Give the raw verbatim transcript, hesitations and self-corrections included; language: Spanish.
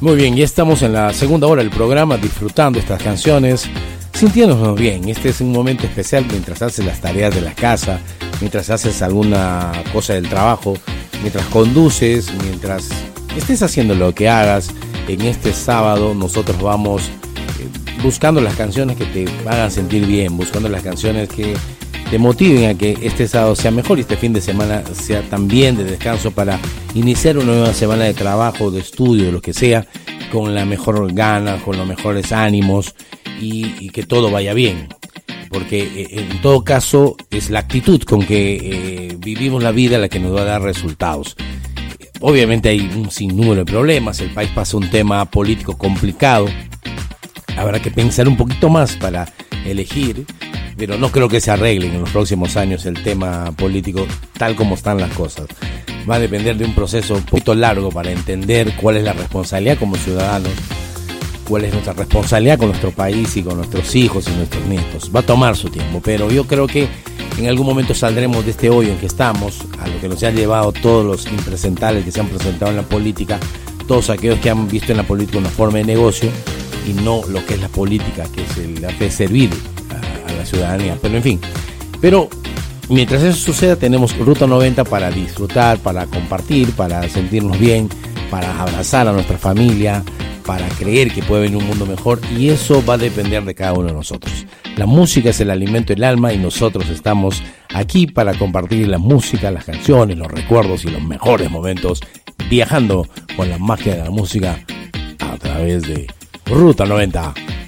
Muy bien, ya estamos en la segunda hora del programa disfrutando estas canciones, sintiéndonos bien. Este es un momento especial mientras haces las tareas de la casa, mientras haces alguna cosa del trabajo, mientras conduces, mientras estés haciendo lo que hagas. En este sábado nosotros vamos eh, buscando las canciones que te hagan sentir bien, buscando las canciones que te motiven a que este sábado sea mejor y este fin de semana sea también de descanso para iniciar una nueva semana de trabajo, de estudio, de lo que sea, con la mejor gana, con los mejores ánimos y, y que todo vaya bien. Porque eh, en todo caso es la actitud con que eh, vivimos la vida la que nos va a dar resultados. Obviamente hay un sinnúmero de problemas, el país pasa un tema político complicado, habrá que pensar un poquito más para elegir, pero no creo que se arreglen en los próximos años el tema político tal como están las cosas. Va a depender de un proceso un poquito largo para entender cuál es la responsabilidad como ciudadanos, cuál es nuestra responsabilidad con nuestro país y con nuestros hijos y nuestros nietos. Va a tomar su tiempo, pero yo creo que en algún momento saldremos de este hoyo en que estamos, a lo que nos han llevado todos los impresentables que se han presentado en la política, todos aquellos que han visto en la política una forma de negocio y no lo que es la política, que es el arte de servir a, a la ciudadanía. Pero en fin, pero mientras eso suceda tenemos Ruta noventa para disfrutar, para compartir, para sentirnos bien, para abrazar a nuestra familia, para creer que puede venir un mundo mejor, y eso va a depender de cada uno de nosotros. La música es el alimento del alma y nosotros estamos aquí para compartir la música, las canciones, los recuerdos y los mejores momentos, viajando con la magia de la música a través de Ruta noventa.